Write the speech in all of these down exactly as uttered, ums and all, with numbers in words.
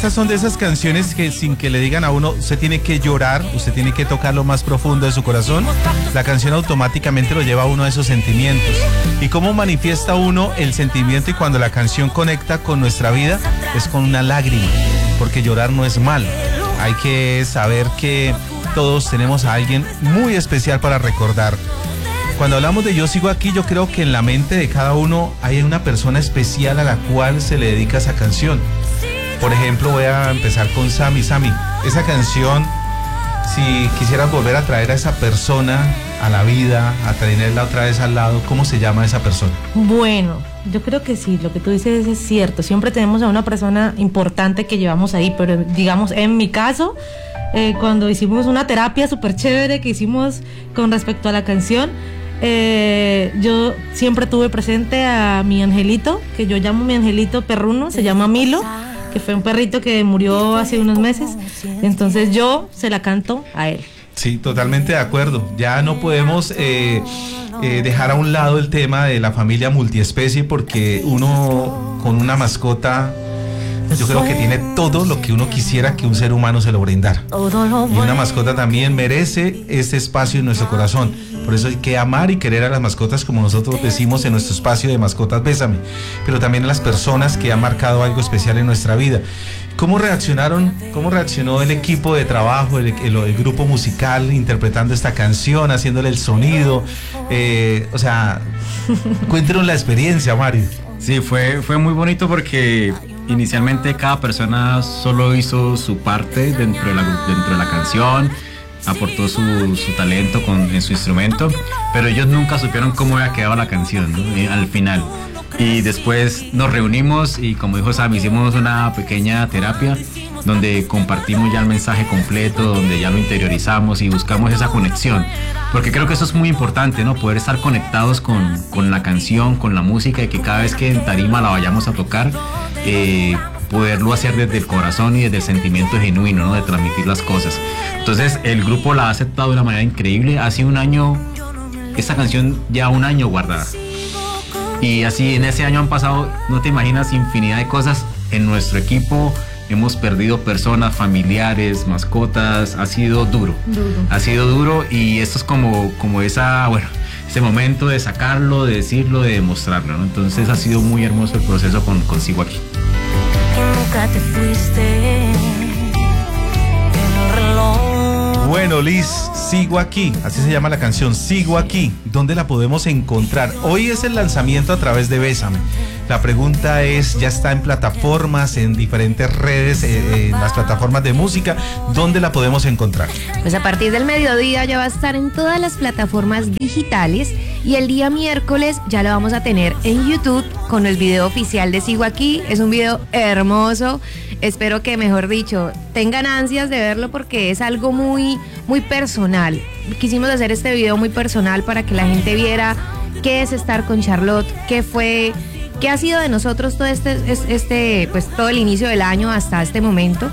estas son de esas canciones que sin que le digan a uno, usted tiene que llorar, usted tiene que tocar lo más profundo de su corazón, la canción automáticamente lo lleva a uno a esos sentimientos. ¿Y cómo manifiesta uno el sentimiento? Y cuando la canción conecta con nuestra vida, es con una lágrima, porque llorar no es malo. Hay que saber que todos tenemos a alguien muy especial para recordar. Cuando hablamos de Yo Sigo Aquí, yo creo que en la mente de cada uno hay una persona especial a la cual se le dedica esa canción. Por ejemplo, voy a empezar con Sammy. Sammy, esa canción, si quisieras volver a traer a esa persona a la vida, a tenerla otra vez al lado, ¿cómo se llama esa persona? Bueno, yo creo que sí, lo que tú dices es cierto. Siempre tenemos a una persona importante que llevamos ahí, pero digamos, en mi caso, eh, cuando hicimos una terapia súper chévere que hicimos con respecto a la canción, eh, yo siempre tuve presente a mi angelito, que yo llamo mi angelito perruno, se llama Milo, que fue un perrito que murió hace unos meses. Entonces yo se la canto a él. Sí, totalmente de acuerdo. Ya no podemos eh, eh, dejar a un lado el tema de la familia multiespecie, porque uno con una mascota, yo creo que tiene todo lo que uno quisiera que un ser humano se lo brindara. Y una mascota también merece ese espacio en nuestro corazón. Por eso hay que amar y querer a las mascotas, como nosotros decimos en nuestro espacio de Mascotas Bésame, pero también a las personas que han marcado algo especial en nuestra vida. ¿Cómo reaccionaron? ¿Cómo reaccionó el equipo de trabajo, el, el, el grupo musical interpretando esta canción, haciéndole el sonido? Eh, o sea, cuéntenos la experiencia, Mario. Sí, fue, fue muy bonito porque inicialmente cada persona solo hizo su parte dentro de la, dentro de la canción, aportó su, su talento con, en su instrumento, pero ellos nunca supieron cómo había quedado la canción, ¿no? Al final. Y después nos reunimos y, como dijo Sam, hicimos una pequeña terapia donde compartimos ya el mensaje completo, donde ya lo interiorizamos y buscamos esa conexión, porque creo que eso es muy importante, ¿no? Poder estar conectados con, con la canción, con la música, y que cada vez que en tarima la vayamos a tocar, eh, poderlo hacer desde el corazón y desde el sentimiento genuino, ¿no? De transmitir las cosas. Entonces el grupo la ha aceptado de una manera increíble. Hace un año, esta canción ya un año guardada, y así en ese año han pasado, no te imaginas, infinidad de cosas en nuestro equipo. Hemos perdido personas, familiares, mascotas. Ha sido duro, duro. Ha sido duro, y esto es como, como esa, bueno, ese momento de sacarlo, de decirlo, de demostrarlo, ¿no? Entonces ha sido muy hermoso el proceso con, con Sigo Aquí. Nunca te fuiste. Bueno, Liz, Sigo Aquí, así se llama la canción, Sigo Aquí. ¿Dónde la podemos encontrar? Hoy es el lanzamiento a través de Bésame. La pregunta es, ¿ya está en plataformas, en diferentes redes, eh, en las plataformas de música? ¿Dónde la podemos encontrar? Pues a partir del mediodía ya va a estar en todas las plataformas digitales, y el día miércoles ya lo vamos a tener en YouTube con el video oficial de Sigo Aquí. Es un video hermoso. Espero que, mejor dicho, tengan ansias de verlo, porque es algo muy, muy personal. Quisimos hacer este video muy personal para que la gente viera qué es estar con Charlotte, qué fue, qué ha sido de nosotros todo este, este, pues todo el inicio del año hasta este momento.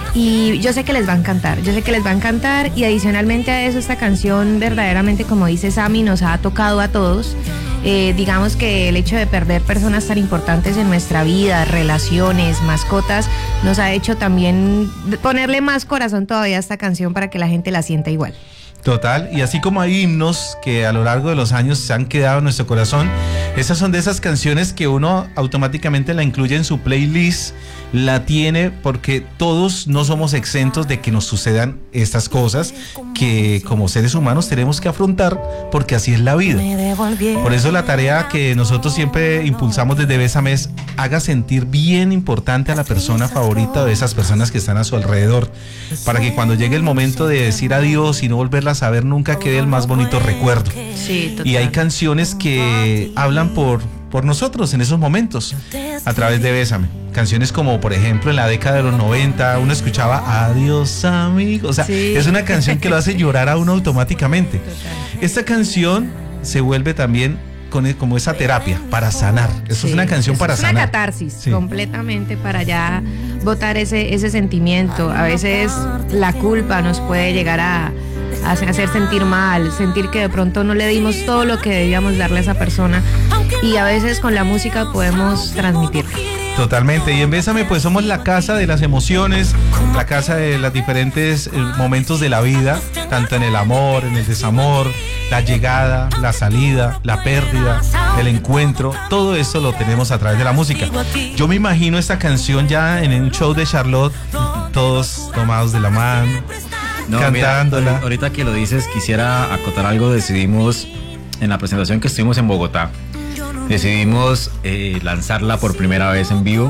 Y yo sé que les va a encantar, yo sé que les va a encantar, y adicionalmente a eso, esta canción verdaderamente, como dice Sammy, nos ha tocado a todos. Eh, digamos que el hecho de perder personas tan importantes en nuestra vida, relaciones, mascotas, nos ha hecho también ponerle más corazón todavía a esta canción para que la gente la sienta igual. Total, y así como hay himnos que a lo largo de los años se han quedado en nuestro corazón, esas son de esas canciones que uno automáticamente la incluye en su playlist, la tiene, porque todos no somos exentos de que nos sucedan estas cosas que como seres humanos tenemos que afrontar, porque así es la vida. Por eso la tarea que nosotros siempre impulsamos desde Bésame es: haga sentir bien importante a la persona favorita de esas personas que están a su alrededor, para que cuando llegue el momento de decir adiós y no volverlas a ver nunca, quede el más bonito recuerdo. Sí, total. Y hay canciones que hablan por, por nosotros en esos momentos a través de Bésame. Canciones como, por ejemplo, en la década de los noventa uno escuchaba Adiós amigo, o sea, sí. Es una canción que lo hace llorar a uno automáticamente. Total. Esta canción se vuelve también con, como esa terapia para sanar. Eso sí, es una canción para sanar. Es una catarsis, sí. Completamente, para ya botar ese, ese sentimiento. A veces la culpa nos puede llegar a hacer sentir mal, sentir que de pronto no le dimos todo lo que debíamos darle a esa persona, y a veces con la música podemos transmitirlo. Totalmente, y en Bésame pues somos la casa de las emociones, la casa de los diferentes eh, momentos de la vida, tanto en el amor, en el desamor, la llegada, la salida, la pérdida, el encuentro, todo eso lo tenemos a través de la música. Yo me imagino esta canción ya en un show de Charlotte, todos tomados de la mano, no, cantándola. Mira, ahorita que lo dices, quisiera acotar algo. Decidimos, en la presentación que estuvimos en Bogotá, decidimos eh, lanzarla por primera vez en vivo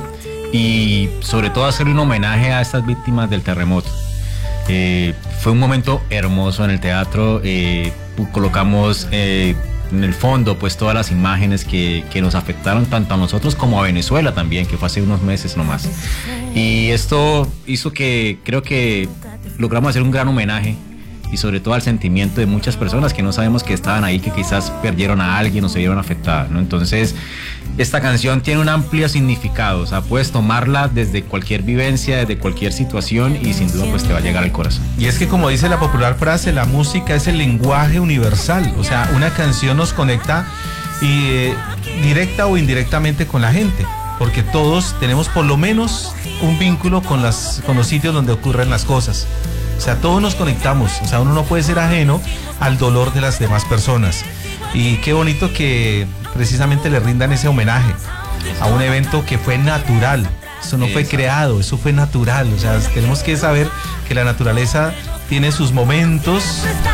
y sobre todo hacer un homenaje a estas víctimas del terremoto. Eh, fue un momento hermoso en el teatro. eh, colocamos eh, en el fondo pues todas las imágenes que, que nos afectaron tanto a nosotros como a Venezuela también, que fue hace unos meses nomás, y esto hizo que creo que logramos hacer un gran homenaje y sobre todo al sentimiento de muchas personas que no sabemos que estaban ahí, que quizás perdieron a alguien o se vieron afectadas, ¿no? Entonces, esta canción tiene un amplio significado, o sea, puedes tomarla desde cualquier vivencia, desde cualquier situación y sin duda pues te va a llegar al corazón. Y es que como dice la popular frase, la música es el lenguaje universal, o sea, una canción nos conecta y, eh, directa o indirectamente con la gente, porque todos tenemos por lo menos un vínculo con, las, con los sitios donde ocurren las cosas. O sea, todos nos conectamos, o sea, uno no puede ser ajeno al dolor de las demás personas. Y qué bonito que precisamente le rindan ese homenaje a un evento que fue natural. Eso no fue creado, eso fue natural. O sea, tenemos que saber que la naturaleza tiene sus momentos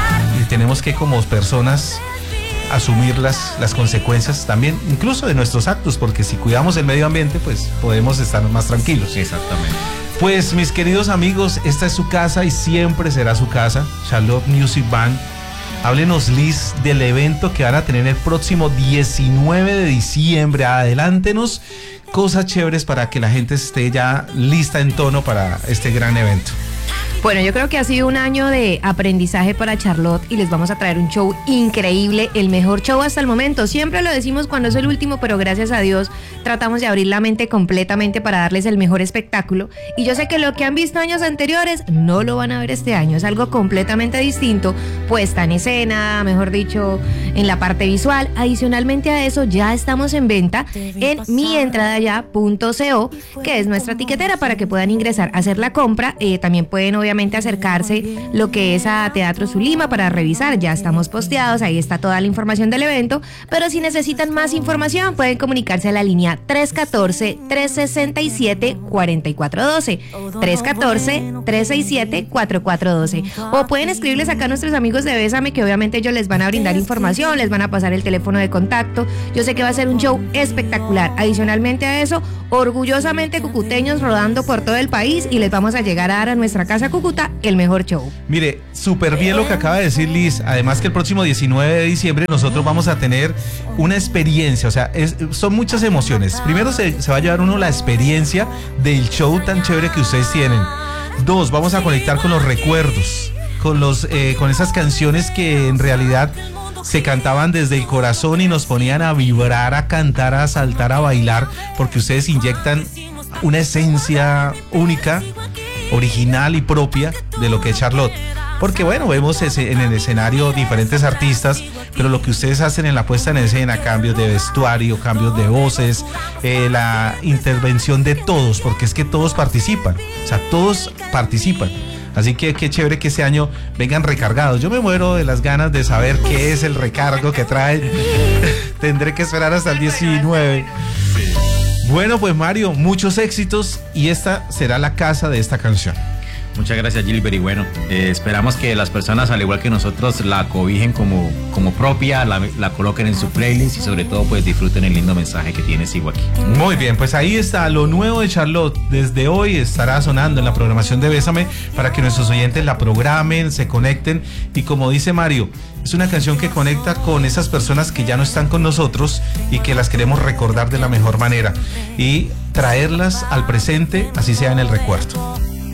y tenemos que como personas asumir las, las consecuencias también, incluso de nuestros actos, porque si cuidamos el medio ambiente, pues podemos estar más tranquilos. Exactamente. Pues mis queridos amigos, esta es su casa y siempre será su casa, Charlotte Music Band. Háblenos, Liz, del evento que van a tener el próximo diecinueve de diciembre. Adelántenos cosas chéveres para que la gente esté ya lista en tono para este gran evento. Bueno, yo creo que ha sido un año de aprendizaje para Charlotte y les vamos a traer un show increíble, el mejor show hasta el momento. Siempre lo decimos cuando es el último, pero gracias a Dios tratamos de abrir la mente completamente para darles el mejor espectáculo. Y yo sé que lo que han visto años anteriores no lo van a ver este año, es algo completamente distinto, puesta en escena, mejor dicho, en la parte visual. Adicionalmente a eso, ya estamos en venta en mi entrada ya punto co, que es nuestra tiquetera, para que puedan ingresar a hacer la compra. Eh, también pueden obviamente Obviamente acercarse lo que es a Teatro Zulima para revisar, ya estamos posteados, ahí está toda la información del evento, pero si necesitan más información pueden comunicarse a la línea tres uno cuatro, tres seis siete, cuatro cuatro uno dos, tres uno cuatro, tres seis siete, cuatro cuatro uno dos, o pueden escribirles acá a nuestros amigos de Bésame, que obviamente ellos les van a brindar información, les van a pasar el teléfono de contacto. Yo sé que va a ser un show espectacular. Adicionalmente a eso, orgullosamente cucuteños rodando por todo el país, y les vamos a llegar a dar a nuestra casa Cúcuta el mejor show. Mire, súper bien lo que acaba de decir Liz. Además que el próximo diecinueve de diciembre nosotros vamos a tener una experiencia, o sea, es, son muchas emociones. Primero se, se va a llevar uno la experiencia del show tan chévere que ustedes tienen. Dos, vamos a conectar con los recuerdos, con, los, eh, con esas canciones que en realidad se cantaban desde el corazón y nos ponían a vibrar, a cantar, a saltar, a bailar, porque ustedes inyectan una esencia única, original y propia de lo que es Charlotte. Porque bueno, vemos ese, en el escenario diferentes artistas, pero lo que ustedes hacen en la puesta en escena, cambios de vestuario, cambios de voces, eh, la intervención de todos, porque es que todos participan, o sea, todos participan. Así que qué chévere que este año vengan recargados. Yo me muero de las ganas de saber qué es el recargo que traen. Tendré que esperar hasta el diecinueve. Bueno, pues Mario, muchos éxitos y esta será la casa de esta canción. Muchas gracias, Gilbert, y bueno, eh, esperamos que las personas, al igual que nosotros, la cobijen como, como propia, la, la coloquen en su playlist y sobre todo pues disfruten el lindo mensaje que tiene Sigo Aquí. Muy bien, pues ahí está lo nuevo de Charlotte. Desde hoy estará sonando en la programación de Bésame para que nuestros oyentes la programen, se conecten, y como dice Mario, es una canción que conecta con esas personas que ya no están con nosotros y que las queremos recordar de la mejor manera y traerlas al presente, así sea en el recuerdo.